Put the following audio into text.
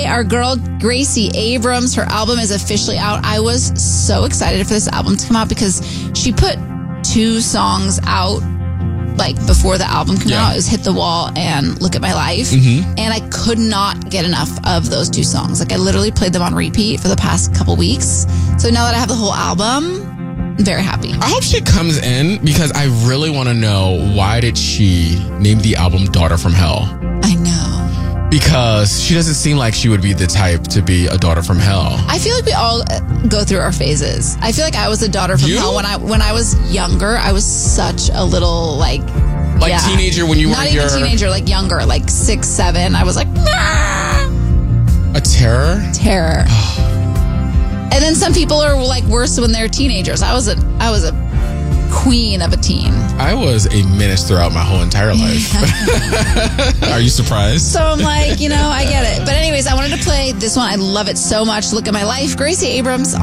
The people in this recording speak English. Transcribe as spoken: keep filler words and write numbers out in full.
Our girl Gracie Abrams, her album is officially out. I was so excited for this album to come out because she put two songs out like before the album came Yeah. out. It was Hit the Wall and Look at My Life. Mm-hmm. And I could not get enough of those two songs. Like I literally played them on repeat for the past couple weeks. So now that I have the whole album, I'm very happy. I hope she comes in because I really want to know why did she name the album Daughter from Hell? I know. Because she doesn't seem like she would be the type to be a daughter from hell. I feel like we all uh, go through our phases. I feel like I was a daughter from You? hell when I when I was younger. I was such a little like Like yeah. teenager when you Not were even your... teenager, like younger, like six, seven. I was like, nah! A terror? Terror. And then some people are like worse when they're teenagers. I was a I was a queen of a teen. I was a menace throughout my whole entire life. Are you surprised? So I'm like, you know, I get it. But anyways, I wanted to play this one. I love it so much. Look at My Life. Gracie Abrams